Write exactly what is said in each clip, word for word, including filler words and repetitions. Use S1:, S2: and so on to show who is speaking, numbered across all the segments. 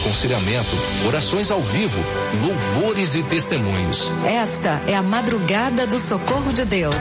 S1: aconselhamento, orações ao vivo, louvores e testemunhos.
S2: Esta é a Madrugada do Socorro de Deus.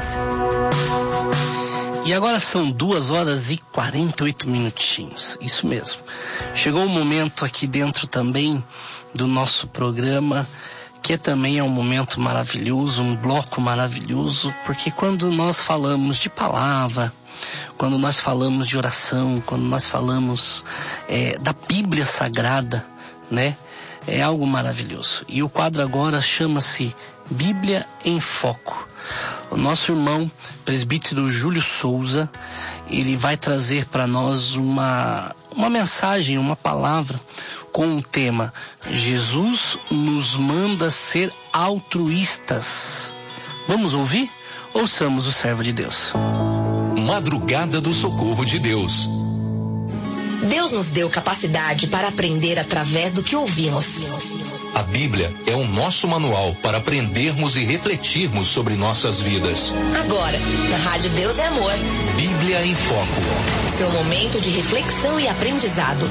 S3: E agora são duas horas e quarenta e oito minutinhos, isso mesmo. Chegou o momento aqui dentro também do nosso programa, que também é um momento maravilhoso, um bloco maravilhoso, porque quando nós falamos de palavra, quando nós falamos de oração, quando nós falamos é, da Bíblia Sagrada, né, é algo maravilhoso. E o quadro agora chama-se Bíblia em Foco. O nosso irmão presbítero Júlio Souza, ele vai trazer para nós uma, uma mensagem, uma palavra com o tema Jesus nos manda ser altruístas. Vamos ouvir? Ouçamos o servo de Deus.
S1: Madrugada do Socorro de Deus.
S4: Deus nos deu capacidade para aprender através do que ouvimos.
S1: A Bíblia é o nosso manual para aprendermos e refletirmos sobre nossas vidas.
S4: Agora, na Rádio Deus é Amor.
S1: Bíblia em Foco.
S4: Seu momento de reflexão e aprendizado.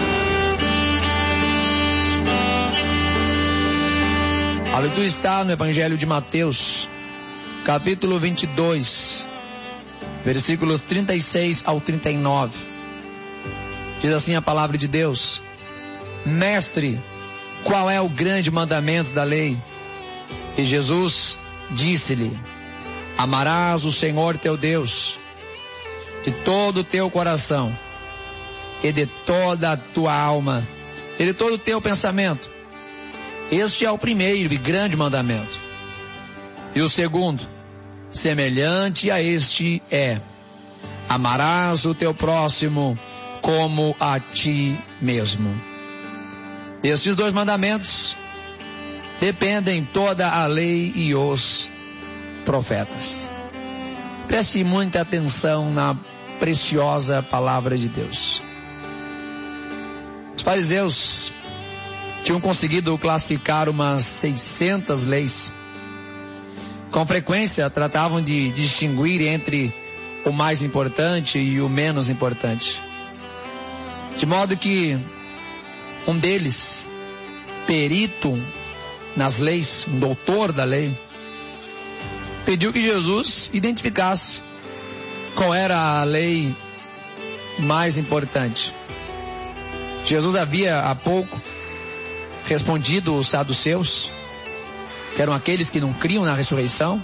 S5: A leitura está no Evangelho de Mateus, capítulo vinte e dois, versículos trinta e seis ao trinta e nove. Diz assim a palavra de Deus: Mestre, qual é o grande mandamento da lei? E Jesus disse-lhe: Amarás o Senhor teu Deus de todo o teu coração e de toda a tua alma e de todo o teu pensamento. Este é o primeiro e grande mandamento. E o segundo, semelhante a este, é: amarás o teu próximo como a ti mesmo. Estes dois mandamentos dependem toda a lei e os profetas. Preste muita atenção na preciosa palavra de Deus. Os fariseus tinham conseguido classificar umas seiscentas leis. Com frequência tratavam de distinguir entre o mais importante e o menos importante. De modo que um deles, perito nas leis, um doutor da lei, pediu que Jesus identificasse qual era a lei mais importante. Jesus havia há pouco respondido os saduceus, que eram aqueles que não criam na ressurreição,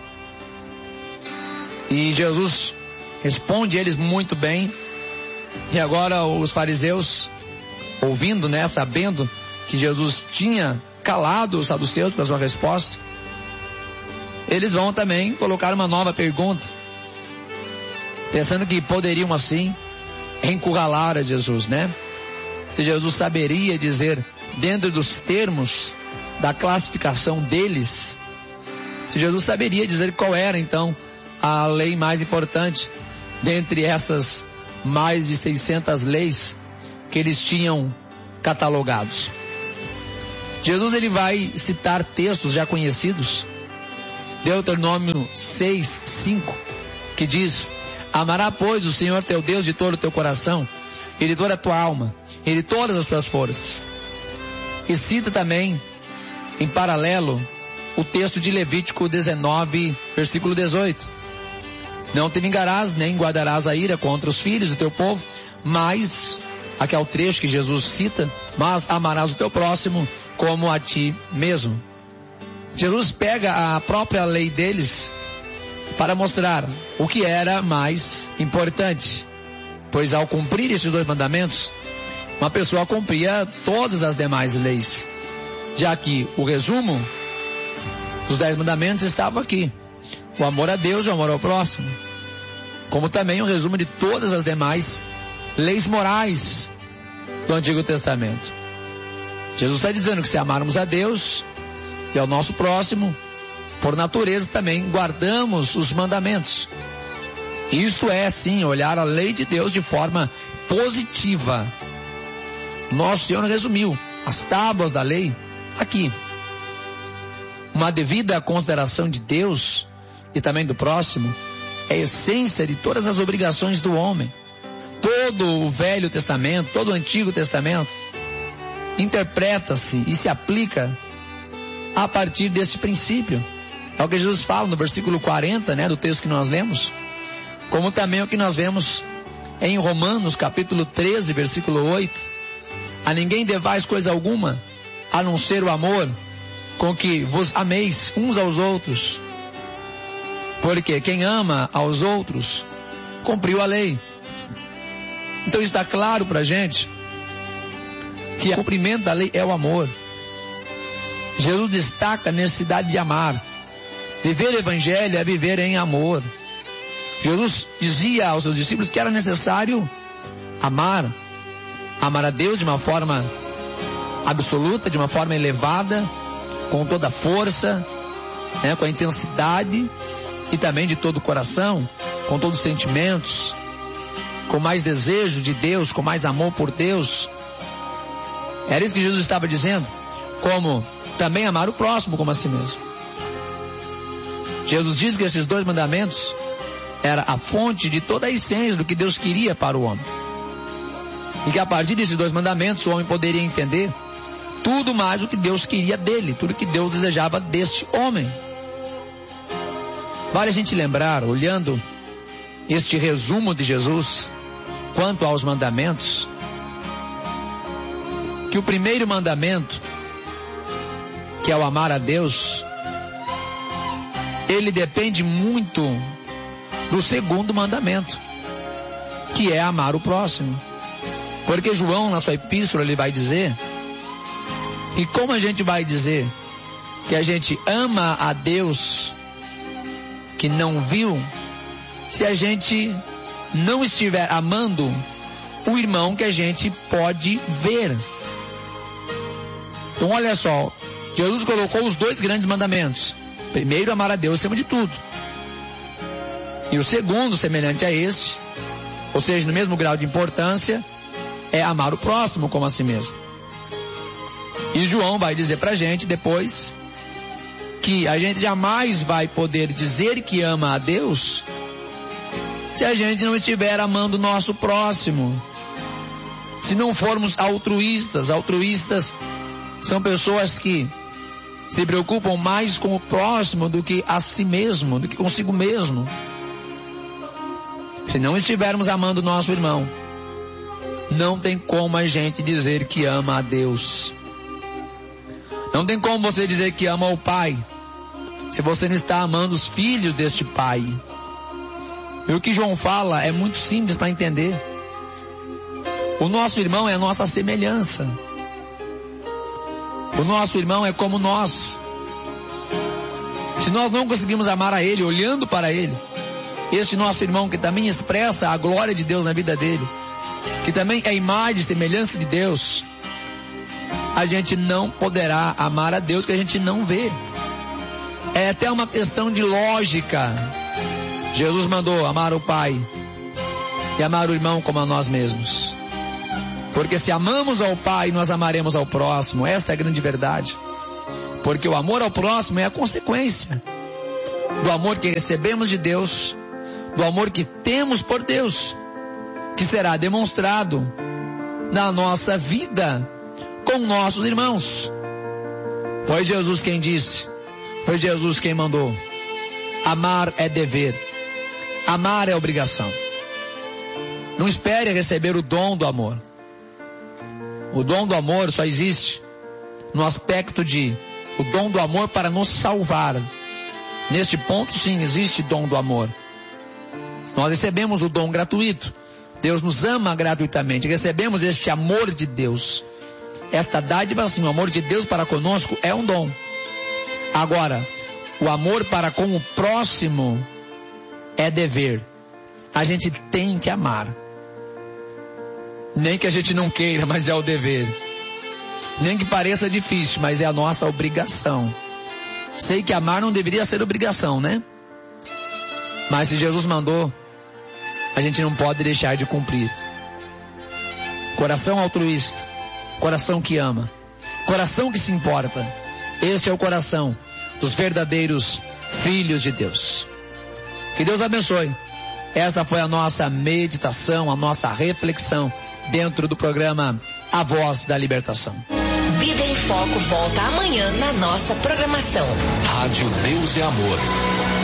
S5: e Jesus responde eles muito bem. E agora os fariseus, ouvindo, né, sabendo que Jesus tinha calado os saduceus com a sua resposta, eles vão também colocar uma nova pergunta, pensando que poderiam assim encurralar a Jesus, né? Se Jesus saberia dizer, dentro dos termos da classificação deles, se Jesus saberia dizer qual era então a lei mais importante dentre essas mais de seiscentas leis que eles tinham catalogados. Jesus ele vai citar textos já conhecidos. Deuteronômio seis, cinco, que diz: Amará, pois, o Senhor teu Deus de todo o teu coração, e de toda a tua alma, e de todas as tuas forças. E cita também, em paralelo, o texto de Levítico dezenove, versículo dezoito. Não te vingarás, nem guardarás a ira contra os filhos do teu povo, mas, aqui é o trecho que Jesus cita, mas amarás o teu próximo como a ti mesmo. Jesus pega a própria lei deles para mostrar o que era mais importante, pois ao cumprir esses dois mandamentos, uma pessoa cumpria todas as demais leis, já que o resumo dos dez mandamentos estava aqui: o amor a Deus e o amor ao próximo, como também o resumo de todas as demais leis morais do Antigo Testamento. Jesus está dizendo que se amarmos a Deus e ao nosso próximo, por natureza também guardamos os mandamentos. Isto é, sim, olhar a lei de Deus de forma positiva. Nosso Senhor resumiu as tábuas da lei aqui. Uma devida consideração de Deus e também do próximo é a essência de todas as obrigações do homem. Todo o Velho Testamento, todo o Antigo Testamento interpreta-se e se aplica a partir desse princípio. É o que Jesus fala no versículo quarenta, né, do texto que nós lemos, como também o que nós vemos em Romanos, capítulo treze, versículo oito. A ninguém devais coisa alguma, a não ser o amor, com que vos ameis uns aos outros. Porque quem ama aos outros, cumpriu a lei. Então está claro para a gente que o cumprimento da lei é o amor. Jesus destaca a necessidade de amar. Viver o evangelho é viver em amor. Jesus dizia aos seus discípulos que era necessário amar. Amar a Deus de uma forma absoluta, de uma forma elevada, com toda a força, né, com a intensidade e também de todo o coração, com todos os sentimentos, com mais desejo de Deus, com mais amor por Deus. Era isso que Jesus estava dizendo, como também amar o próximo como a si mesmo. Jesus diz que esses dois mandamentos era a fonte de toda a essência do que Deus queria para o homem. E que a partir desses dois mandamentos o homem poderia entender tudo mais o que Deus queria dele, tudo que Deus desejava deste homem. Vale a gente lembrar, olhando este resumo de Jesus quanto aos mandamentos, que o primeiro mandamento, que é o amar a Deus, ele depende muito do segundo mandamento, que é amar o próximo. Porque João, na sua epístola, ele vai dizer que como a gente vai dizer que a gente ama a Deus que não viu, se a gente não estiver amando o irmão que a gente pode ver. Então olha só, Jesus colocou os dois grandes mandamentos. Primeiro, amar a Deus acima de tudo. E o segundo, semelhante a este, ou seja, no mesmo grau de importância, é amar o próximo como a si mesmo. E João vai dizer pra gente depois que a gente jamais vai poder dizer que ama a Deus se a gente não estiver amando o nosso próximo. Se não formos altruístas. Altruístas são pessoas que se preocupam mais com o próximo do que a si mesmo, do que consigo mesmo. Se não estivermos amando o nosso irmão, não tem como a gente dizer que ama a Deus. Não tem como você dizer que ama o Pai, se você não está amando os filhos deste Pai. E o que João fala é muito simples para entender. O nosso irmão é a nossa semelhança. O nosso irmão é como nós. Se nós não conseguimos amar a Ele, olhando para Ele, este nosso irmão que também expressa a glória de Deus na vida dele, que também é a imagem e semelhança de Deus, a gente não poderá amar a Deus que a gente não vê. É até uma questão de lógica. Jesus mandou amar o Pai e amar o irmão como a nós mesmos. Porque se amamos ao Pai, nós amaremos ao próximo. Esta é a grande verdade. Porque o amor ao próximo é a consequência do amor que recebemos de Deus, do amor que temos por Deus, que será demonstrado na nossa vida com nossos irmãos. Foi Jesus quem disse, foi Jesus quem mandou. Amar é dever, amar é obrigação. Não espere receber o dom do amor. O dom do amor só existe no aspecto de o dom do amor para nos salvar. Neste ponto, sim, existe dom do amor. Nós recebemos o dom gratuito. Deus nos ama gratuitamente. Recebemos este amor de Deus. Esta dádiva, assim, o amor de Deus para conosco é um dom. Agora, o amor para com o próximo é dever. A gente tem que amar. Nem que a gente não queira, mas é o dever. Nem que pareça difícil, mas é a nossa obrigação. Sei que amar não deveria ser obrigação, né? Mas se Jesus mandou, a gente não pode deixar de cumprir. Coração altruísta, coração que ama, coração que se importa. Esse é o coração dos verdadeiros filhos de Deus. Que Deus abençoe. Esta foi a nossa meditação, a nossa reflexão dentro do programa a voz da libertação.
S4: Vida em Foco volta amanhã na nossa programação.
S1: Rádio Deus e Amor.